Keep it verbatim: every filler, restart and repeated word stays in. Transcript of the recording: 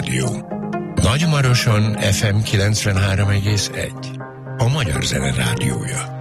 Rádió. Nagymaroson ef em kilencvenhárom egész egy. A Magyar Zene Rádiója.